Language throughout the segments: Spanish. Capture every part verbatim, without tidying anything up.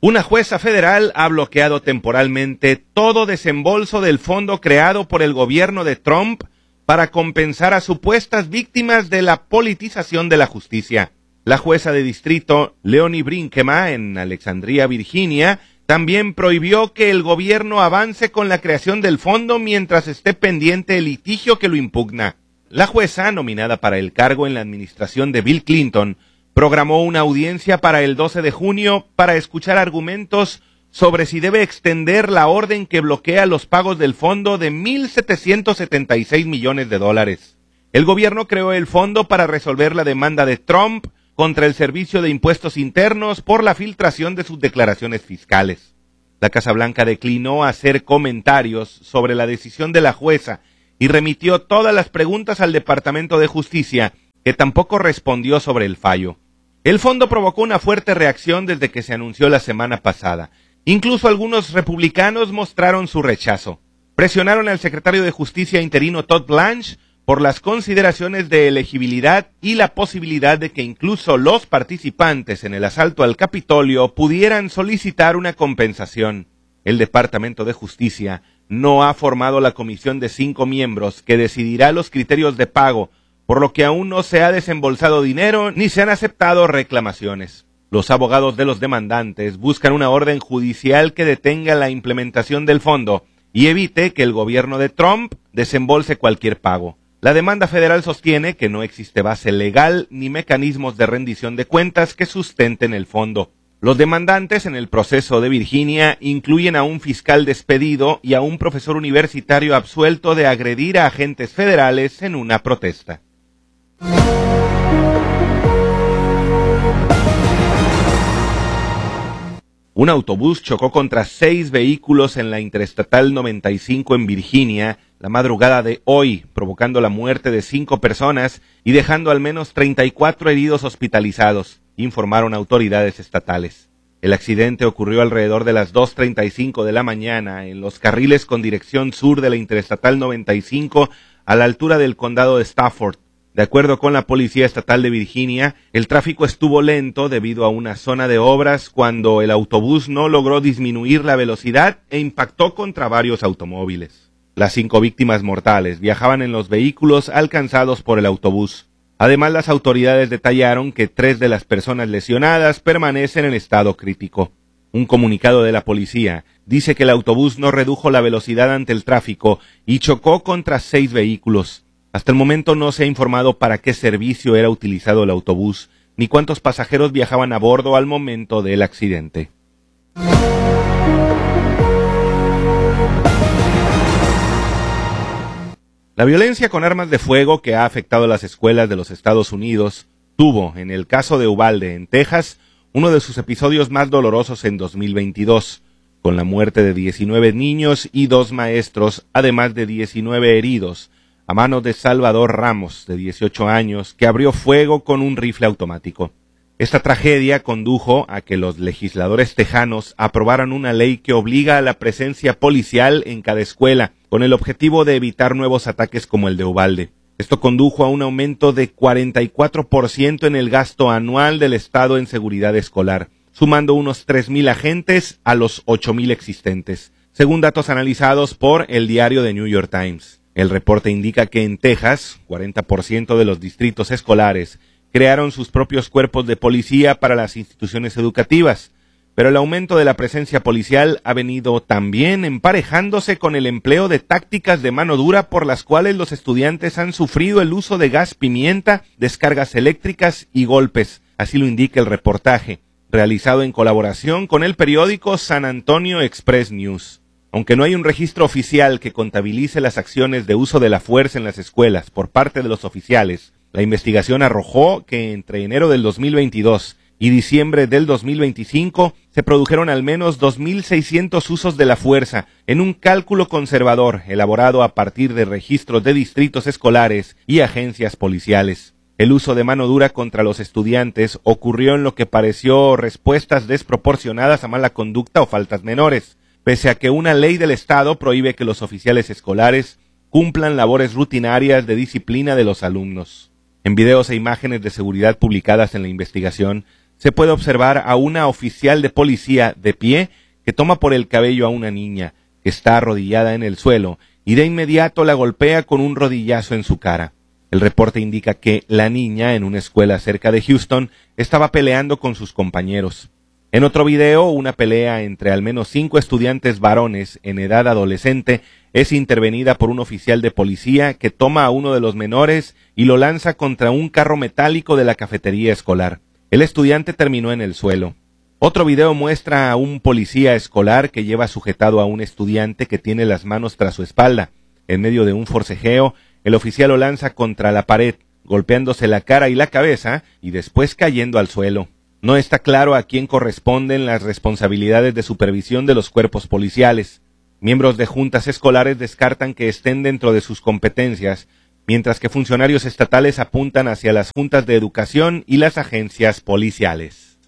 Una jueza federal ha bloqueado temporalmente todo desembolso del fondo creado por el gobierno de Trump para compensar a supuestas víctimas de la politización de la justicia. La jueza de distrito Leonie Brinkema, en Alexandria, Virginia, también prohibió que el gobierno avance con la creación del fondo mientras esté pendiente el litigio que lo impugna. La jueza, nominada para el cargo en la administración de Bill Clinton, programó una audiencia para el doce de junio para escuchar argumentos sobre si debe extender la orden que bloquea los pagos del fondo de mil setecientos setenta y seis millones de dólares. El gobierno creó el fondo para resolver la demanda de Trump contra el Servicio de Impuestos Internos por la filtración de sus declaraciones fiscales. La Casa Blanca declinó hacer comentarios sobre la decisión de la jueza y remitió todas las preguntas al Departamento de Justicia, que tampoco respondió sobre el fallo. El fondo provocó una fuerte reacción desde que se anunció la semana pasada. Incluso algunos republicanos mostraron su rechazo. Presionaron al secretario de Justicia interino Todd Blanche por las consideraciones de elegibilidad y la posibilidad de que incluso los participantes en el asalto al Capitolio pudieran solicitar una compensación. El Departamento de Justicia no ha formado la comisión de cinco miembros que decidirá los criterios de pago, por lo que aún no se ha desembolsado dinero ni se han aceptado reclamaciones. Los abogados de los demandantes buscan una orden judicial que detenga la implementación del fondo y evite que el gobierno de Trump desembolse cualquier pago. La demanda federal sostiene que no existe base legal ni mecanismos de rendición de cuentas que sustenten el fondo. Los demandantes en el proceso de Virginia incluyen a un fiscal despedido y a un profesor universitario absuelto de agredir a agentes federales en una protesta. Un autobús chocó contra seis vehículos en la Interestatal noventa y cinco en Virginia la madrugada de hoy, provocando la muerte de cinco personas y dejando al menos treinta y cuatro heridos hospitalizados, informaron autoridades estatales. El accidente ocurrió alrededor de las dos treinta y cinco de la mañana en los carriles con dirección sur de la Interestatal noventa y cinco a la altura del condado de Stafford. De acuerdo con la Policía Estatal de Virginia, el tráfico estuvo lento debido a una zona de obras cuando el autobús no logró disminuir la velocidad e impactó contra varios automóviles. Las cinco víctimas mortales viajaban en los vehículos alcanzados por el autobús. Además, las autoridades detallaron que tres de las personas lesionadas permanecen en estado crítico. Un comunicado de la policía dice que el autobús no redujo la velocidad ante el tráfico y chocó contra seis vehículos. Hasta el momento no se ha informado para qué servicio era utilizado el autobús, ni cuántos pasajeros viajaban a bordo al momento del accidente. La violencia con armas de fuego que ha afectado las escuelas de los Estados Unidos tuvo, en el caso de Uvalde, en Texas, uno de sus episodios más dolorosos en dos mil veintidós, con la muerte de diecinueve niños y dos maestros, además de diecinueve heridos, a manos de Salvador Ramos, de dieciocho años, que abrió fuego con un rifle automático. Esta tragedia condujo a que los legisladores tejanos aprobaran una ley que obliga a la presencia policial en cada escuela, con el objetivo de evitar nuevos ataques como el de Uvalde. Esto condujo a un aumento de cuarenta y cuatro por ciento en el gasto anual del Estado en seguridad escolar, sumando unos tres mil agentes a los ocho mil existentes, según datos analizados por el diario The New York Times. El reporte indica que en Texas, cuarenta por ciento de los distritos escolares crearon sus propios cuerpos de policía para las instituciones educativas, pero el aumento de la presencia policial ha venido también emparejándose con el empleo de tácticas de mano dura por las cuales los estudiantes han sufrido el uso de gas pimienta, descargas eléctricas y golpes, así lo indica el reportaje, realizado en colaboración con el periódico San Antonio Express News. Aunque no hay un registro oficial que contabilice las acciones de uso de la fuerza en las escuelas por parte de los oficiales, la investigación arrojó que entre enero del dos mil veintidós y diciembre del dos mil veinticinco se produjeron al menos dos mil seiscientos usos de la fuerza en un cálculo conservador elaborado a partir de registros de distritos escolares y agencias policiales. El uso de mano dura contra los estudiantes ocurrió en lo que pareció respuestas desproporcionadas a mala conducta o faltas menores, pese a que una ley del Estado prohíbe que los oficiales escolares cumplan labores rutinarias de disciplina de los alumnos. En videos e imágenes de seguridad publicadas en la investigación, se puede observar a una oficial de policía de pie que toma por el cabello a una niña que está arrodillada en el suelo y de inmediato la golpea con un rodillazo en su cara. El reporte indica que la niña, en una escuela cerca de Houston, estaba peleando con sus compañeros. En otro video, una pelea entre al menos cinco estudiantes varones en edad adolescente es intervenida por un oficial de policía que toma a uno de los menores y lo lanza contra un carro metálico de la cafetería escolar. El estudiante terminó en el suelo. Otro video muestra a un policía escolar que lleva sujetado a un estudiante que tiene las manos tras su espalda. En medio de un forcejeo, el oficial lo lanza contra la pared, golpeándose la cara y la cabeza y después cayendo al suelo. No está claro a quién corresponden las responsabilidades de supervisión de los cuerpos policiales. Miembros de juntas escolares descartan que estén dentro de sus competencias, mientras que funcionarios estatales apuntan hacia las juntas de educación y las agencias policiales.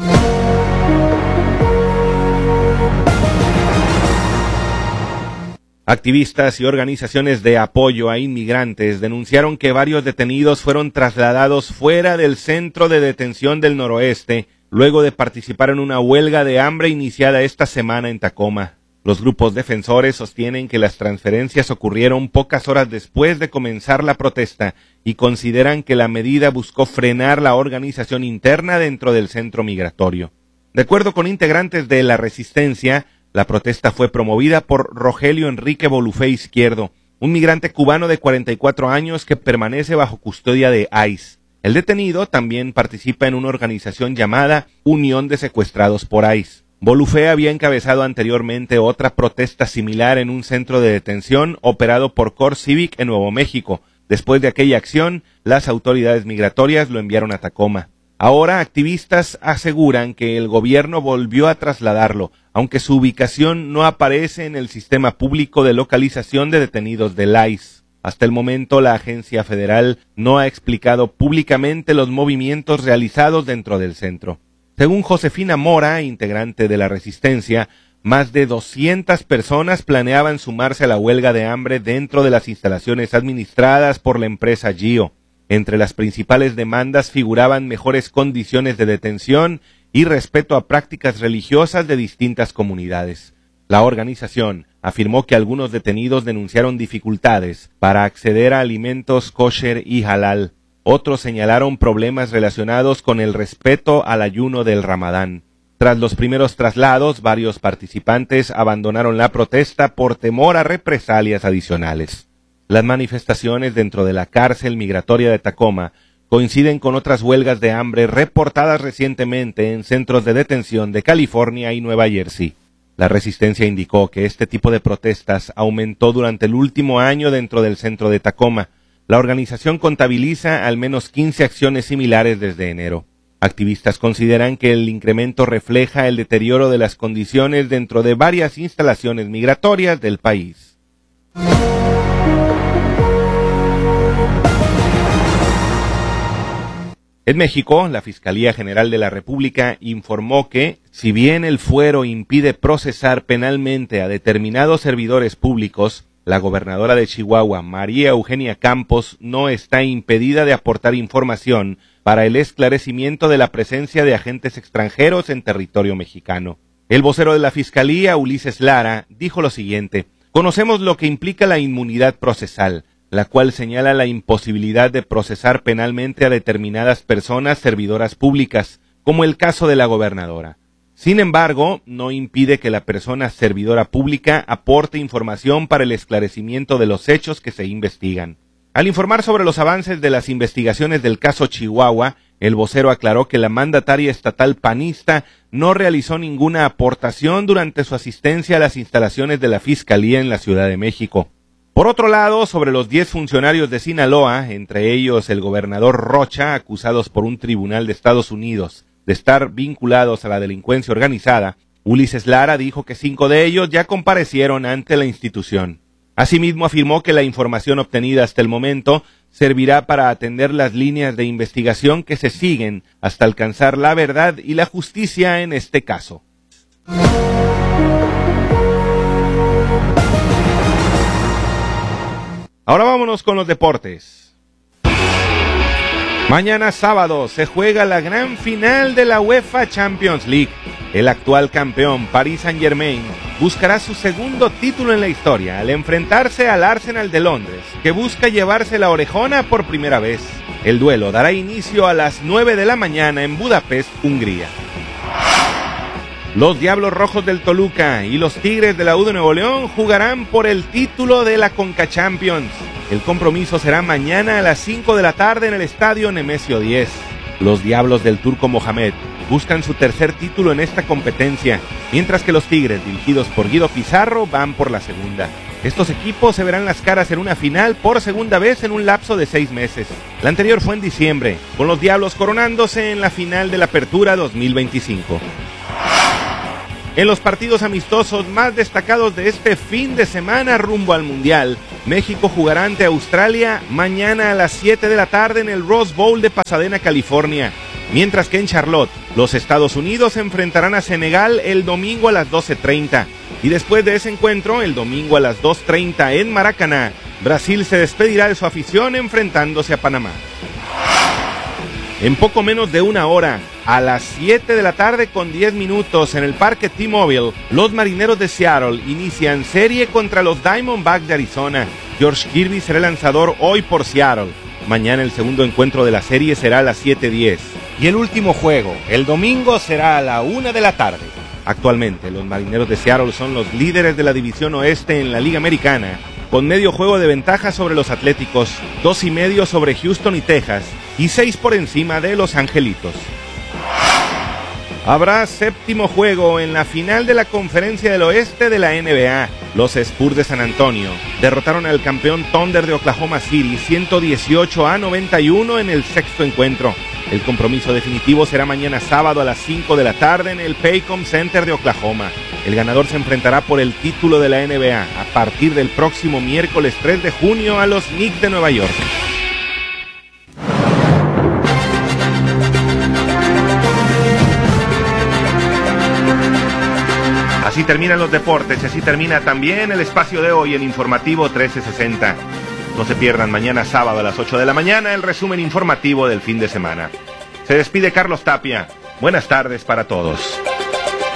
Activistas y organizaciones de apoyo a inmigrantes denunciaron que varios detenidos fueron trasladados fuera del centro de detención del noroeste, luego de participar en una huelga de hambre iniciada esta semana en Tacoma. Los grupos defensores sostienen que las transferencias ocurrieron pocas horas después de comenzar la protesta y consideran que la medida buscó frenar la organización interna dentro del centro migratorio. De acuerdo con integrantes de la resistencia, la protesta fue promovida por Rogelio Enrique Bolufé Izquierdo, un migrante cubano de cuarenta y cuatro años que permanece bajo custodia de ICE. El detenido también participa en una organización llamada Unión de Secuestrados por ICE. Bolufé había encabezado anteriormente otra protesta similar en un centro de detención operado por Core Civic en Nuevo México. Después de aquella acción, las autoridades migratorias lo enviaron a Tacoma. Ahora, activistas aseguran que el gobierno volvió a trasladarlo, aunque su ubicación no aparece en el sistema público de localización de detenidos del ICE. Hasta el momento, la agencia federal no ha explicado públicamente los movimientos realizados dentro del centro. Según Josefina Mora, integrante de la Resistencia, más de doscientas personas planeaban sumarse a la huelga de hambre dentro de las instalaciones administradas por la empresa GEO. Entre las principales demandas figuraban mejores condiciones de detención y respeto a prácticas religiosas de distintas comunidades. La organización afirmó que algunos detenidos denunciaron dificultades para acceder a alimentos kosher y halal. Otros señalaron problemas relacionados con el respeto al ayuno del Ramadán. Tras los primeros traslados, varios participantes abandonaron la protesta por temor a represalias adicionales. Las manifestaciones dentro de la cárcel migratoria de Tacoma coinciden con otras huelgas de hambre reportadas recientemente en centros de detención de California y Nueva Jersey. La Resistencia indicó que este tipo de protestas aumentó durante el último año dentro del centro de Tacoma. La organización contabiliza al menos quince acciones similares desde enero. Activistas consideran que el incremento refleja el deterioro de las condiciones dentro de varias instalaciones migratorias del país. En México, la Fiscalía General de la República informó que, si bien el fuero impide procesar penalmente a determinados servidores públicos, la gobernadora de Chihuahua, María Eugenia Campos, no está impedida de aportar información para el esclarecimiento de la presencia de agentes extranjeros en territorio mexicano. El vocero de la Fiscalía, Ulises Lara, dijo lo siguiente: conocemos lo que implica la inmunidad procesal, la cual señala la imposibilidad de procesar penalmente a determinadas personas servidoras públicas, como el caso de la gobernadora. Sin embargo, no impide que la persona servidora pública aporte información para el esclarecimiento de los hechos que se investigan. Al informar sobre los avances de las investigaciones del caso Chihuahua, el vocero aclaró que la mandataria estatal panista no realizó ninguna aportación durante su asistencia a las instalaciones de la Fiscalía en la Ciudad de México. Por otro lado, sobre los diez funcionarios de Sinaloa, entre ellos el gobernador Rocha, acusados por un tribunal de Estados Unidos de estar vinculados a la delincuencia organizada, Ulises Lara dijo que cinco de ellos ya comparecieron ante la institución. Asimismo, afirmó que la información obtenida hasta el momento servirá para atender las líneas de investigación que se siguen hasta alcanzar la verdad y la justicia en este caso. Ahora vámonos con los deportes. Mañana sábado se juega la gran final de la UEFA Champions League. El actual campeón, Paris Saint-Germain, buscará su segundo título en la historia al enfrentarse al Arsenal de Londres, que busca llevarse la orejona por primera vez. El duelo dará inicio a las nueve de la mañana en Budapest, Hungría. Los Diablos Rojos del Toluca y los Tigres de la U de Nuevo León jugarán por el título de la Conca Champions. El compromiso será mañana a las cinco de la tarde en el estadio Nemesio diez. Los Diablos del Turco Mohamed buscan su tercer título en esta competencia, mientras que los Tigres, dirigidos por Guido Pizarro, van por la segunda. Estos equipos se verán las caras en una final por segunda vez en un lapso de seis meses. La anterior fue en diciembre, con los Diablos coronándose en la final de la Apertura dos mil veinticinco. En los partidos amistosos más destacados de este fin de semana rumbo al Mundial, México jugará ante Australia mañana a las siete de la tarde en el Rose Bowl de Pasadena, California. Mientras que en Charlotte, los Estados Unidos se enfrentarán a Senegal el domingo a las doce treinta. Y después de ese encuentro, el domingo a las dos treinta en Maracaná, Brasil se despedirá de su afición enfrentándose a Panamá. En poco menos de una hora, a las siete de la tarde con diez minutos en el Parque T-Mobile, los Marineros de Seattle inician serie contra los Diamondbacks de Arizona. George Kirby será el lanzador hoy por Seattle. Mañana el segundo encuentro de la serie será a las siete diez. Y el último juego, el domingo, será a la una de la tarde. Actualmente, los Marineros de Seattle son los líderes de la División Oeste en la Liga Americana, con medio juego de ventaja sobre los Atléticos, dos y medio sobre Houston y Texas, y seis por encima de los Angelitos. Habrá séptimo juego en la final de la Conferencia del Oeste de la N B A. Los Spurs de San Antonio derrotaron al campeón Thunder de Oklahoma City ciento dieciocho a noventa y uno en el sexto encuentro. El compromiso definitivo será mañana sábado a las cinco de la tarde en el Paycom Center de Oklahoma. El ganador se enfrentará por el título de la N B A a partir del próximo miércoles tres de junio a los Knicks de Nueva York. Así terminan los deportes, así termina también el espacio de hoy en Informativo trece sesenta. No se pierdan mañana sábado a las ocho de la mañana el resumen informativo del fin de semana. Se despide Carlos Tapia. Buenas tardes para todos.